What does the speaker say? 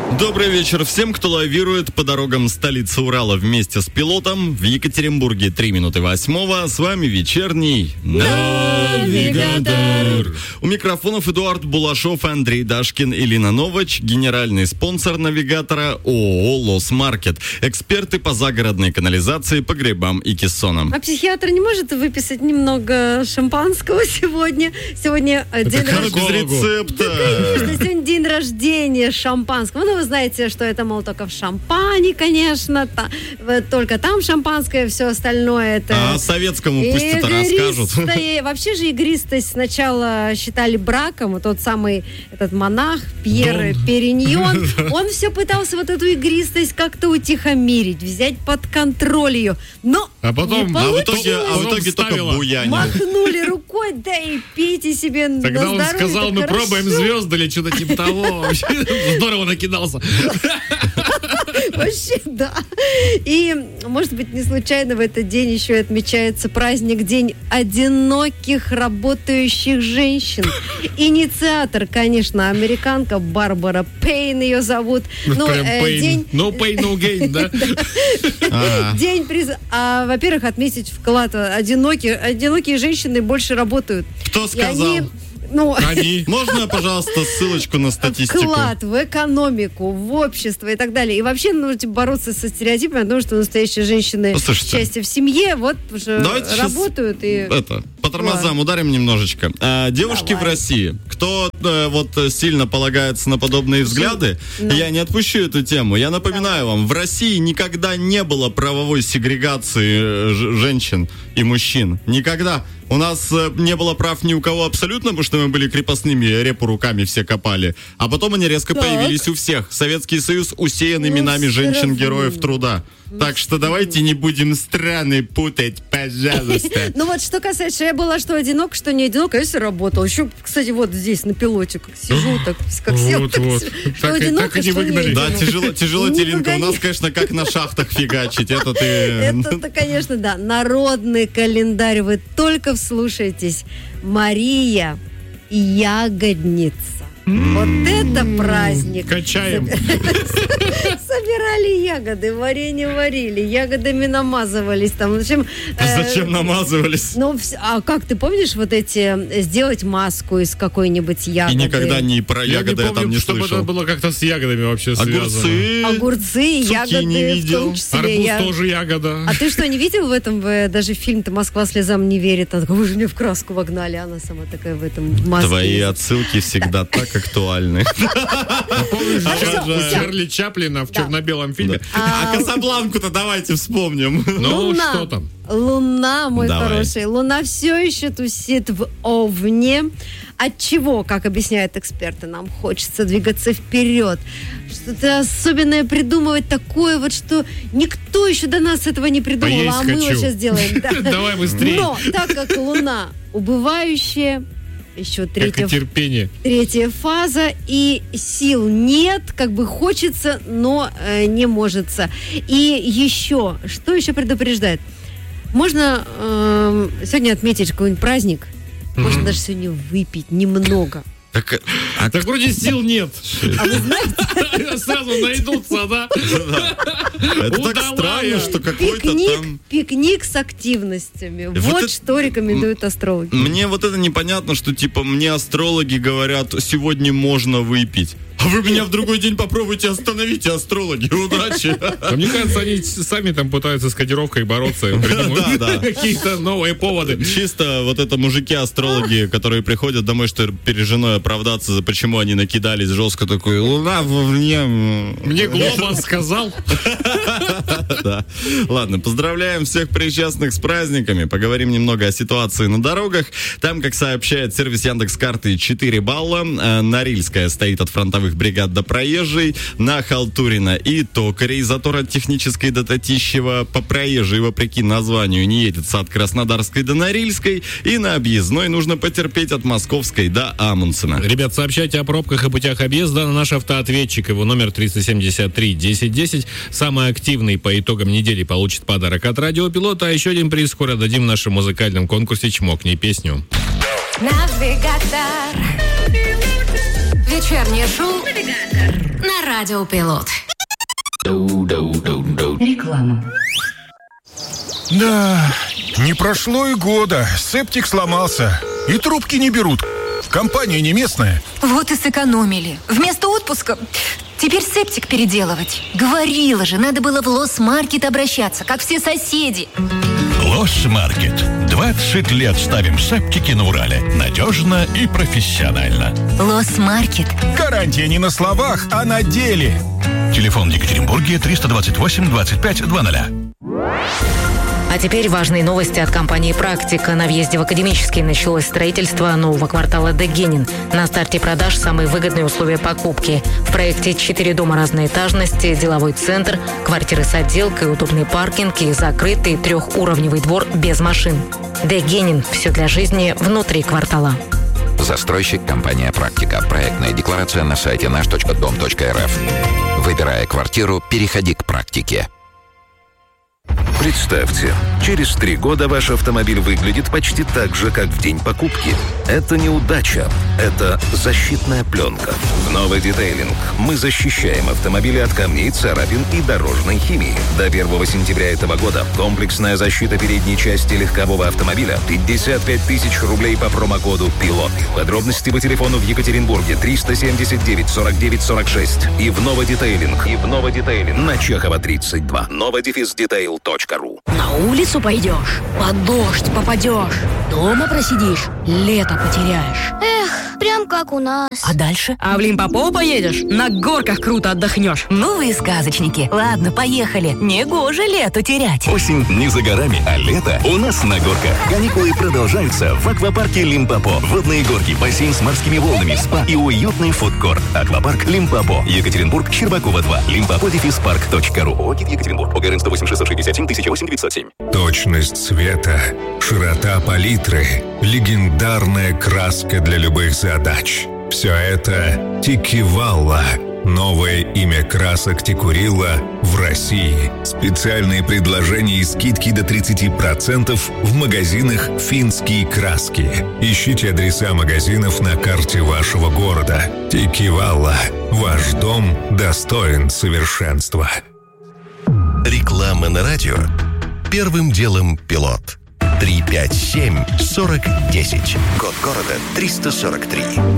Добрый вечер всем, кто лавирует по дорогам столицы Урала вместе с пилотом. В Екатеринбурге 3 минуты 8. С вами вечерний Навигатор. У микрофонов Эдуард Булашов, Андрей Дашкин и Лина Новач. Генеральный спонсор Навигатора ООО «Лос Маркет». Эксперты по загородной канализации, погребам и кессонам. А психиатр не может выписать немного шампанского сегодня? Сегодня день рождения. Без рецепта. Да, конечно, сегодня день рождения шампанского. Ну, вы знаете, что это, мол, только в шампане, конечно. Только там шампанское, все остальное это... А советскому пусть это расскажут. Вообще же игристость сначала считали браком. Вот тот самый этот монах Пьер Периньон. Он все пытался вот эту игристость как-то утихомирить, взять под контроль ее. Но в итоге только буянил. Махнули рукой, да и пейте себе на здоровье. Тогда он сказал, мы пробуем звезды или что-то типа того. Здорово накидался. Вообще, да. И, может быть, не случайно в этот день еще и отмечается праздник День одиноких работающих женщин. Инициатор, конечно, американка Барбара Пейн ее зовут. Ну, день... No pain, no gain, да? День во-первых, отметить вклад. Одинокие женщины больше работают. Кто сказал? Можно, пожалуйста, ссылочку на статистику? Вклад в экономику, в общество и так далее. И вообще нужно бороться со стереотипами о том, что настоящие женщины счастье в семье, вот уже работают. По тормозам ударим немножечко. Девушки в России, кто сильно полагается на подобные взгляды, я не отпущу эту тему. Я напоминаю вам, в России никогда не было правовой сегрегации женщин и мужчин. Никогда. У нас не было прав ни у кого абсолютно, потому что мы были крепостными, репу руками все копали. А потом они резко появились у всех. Советский Союз усеян именами женщин-героев труда. Так что давайте не будем страны путать, пожалуйста. Ну вот, что касается, я была что одинока, что не одинока, я все работала. Еще, кстати, вот здесь на пилоте, как сижу, как сел, что одинока, что не одинока. Да, тяжело, Теринка. У нас, конечно, как на шахтах фигачить. Это, конечно, да. Народный календарь. Вы только вслушайтесь. Мария Ягодница. Вот это праздник. Качаем. Собирали ягоды, варенье варили, ягодами намазывались. Зачем намазывались? А как, ты помнишь вот эти, сделать маску из какой-нибудь ягоды? И никогда не про ягоды я там не слышал. Чтобы это было как-то с ягодами вообще связано. Огурцы, ягоды, в том числе. Арбуз тоже ягода. А ты что, не видел в этом, даже фильм-то «Москва слезам не верит»? Она такая, вы же мне в краску вогнали, она сама такая в этом маске. Твои отсылки всегда так актуальны. Помнишь Чарли Чаплина в черно-белом фильме? А Касабланку-то давайте вспомним. Ну, что там? Луна, мой хороший. Луна все еще тусит в Овне. От чего, как объясняют эксперты, нам хочется двигаться вперед. Что-то особенное придумывать, такое вот, что никто еще до нас этого не придумал, а мы вот сейчас делаем. Давай быстрее. Но так как Луна убывающая, еще третья фаза, и сил нет, как бы хочется, но не можется. И еще, что еще предупреждает? Можно сегодня отметить какой-нибудь праздник, можно даже сегодня выпить немного. Так вроде сил нет. А вы знаете? Сразу найдутся, да? Это так странно, что какой-то там... Пикник с активностями. Вот что рекомендуют астрологи. Мне вот это непонятно, что типа мне астрологи говорят, сегодня можно выпить. А вы меня в другой день попробуйте остановите, астрологи. Удачи. Мне кажется, они сами там пытаются с кодировкой бороться, придумывают какие-то новые поводы. Чисто вот это мужики-астрологи, которые приходят домой, что перед женой оправдаться, за почему они накидались жестко, такой, Луна вовне. Мне Глобус сказал. Да. Ладно, поздравляем всех причастных с праздниками. Поговорим немного о ситуации на дорогах. Там, как сообщает сервис Яндекс.Карты, 4 балла. Норильская стоит от фронтовых бригад до Проезжей, на Халтурина и Токарей затор от Технической до Татищева, по Проезжей, вопреки названию, не едется от Краснодарской до Норильской, и на объездной нужно потерпеть от Московской до Амундсена. Ребят, сообщайте о пробках и путях объезда на наш автоответчик, его номер 373 1010. Самый активный по итогам недели получит подарок от Радиопилота, а еще один приз скоро дадим в нашем музыкальном конкурсе «Чмокни песню». Навигатор. Вечернее шоу на Радио Пилот. Реклама. Да, не прошло и года. Септик сломался. И трубки не берут. Компания не местная. Вот и сэкономили. Вместо отпуска теперь септик переделывать. Говорила же, надо было в Лос-Маркет обращаться, как все соседи. Лос-Маркет. 20 лет ставим септики на Урале. Надежно и профессионально. Лос-Маркет. Гарантия не на словах, а на деле. Телефон в Екатеринбурге 328 25 00. А теперь важные новости от компании «Практика». На въезде в Академический началось строительство нового квартала Дегенин. На старте продаж самые выгодные условия покупки. В проекте 4 дома разной этажности, деловой центр, квартиры с отделкой, удобный паркинг и закрытый 3-уровневый двор без машин. Дегенин. Все для жизни внутри квартала. Застройщик компания «Практика». Проектная декларация на сайте наш.дом.рф. Выбирая квартиру, переходи к «Практике». Представьте, через 3 года ваш автомобиль выглядит почти так же, как в день покупки. Это не удача, это защитная пленка. В новый детейлинг мы защищаем автомобили от камней, царапин и дорожной химии. До 1 сентября этого года комплексная защита передней части легкового автомобиля 55 тысяч рублей по промокоду «Пилот». Подробности по телефону в Екатеринбурге 379 49 46 и в новый детейлинг на Чехова 32. Новодефиздетейл.ру. На улицу пойдешь, под дождь попадешь, дома просидишь, лето потеряешь. Эх, прям как у нас. А дальше? А в Лимпопо поедешь, на горках круто отдохнешь. Ну вы и сказочники. Ладно, поехали. Негоже лету терять. Осень не за горами, а лето у нас на горках. Каникулы продолжаются в аквапарке Лимпопо. Водные горки, бассейн с морскими волнами, спа и уютный фудкорт. Аквапарк Лимпопо. Екатеринбург, Щербакова 2. Limpopo-park.ru. ОГИ Екатеринбург. ОГРН 108 667 1008 907. Точность цвета, широта палитры, легендарная краска для любых задач. Все это Тикивалла. Новое имя красок Тикурила в России. Специальные предложения и скидки до 30% в магазинах «Финские краски». Ищите адреса магазинов на карте вашего города. Тикивалла. Ваш дом достоин совершенства. Реклама на радио. Первым делом «Пилот». 357-4010. Код города 343.